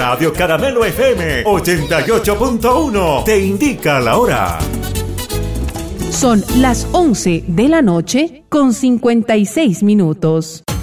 Radio Caramelo FM 88.1 te indica la hora. Son las 11 de la noche con 56 minutos.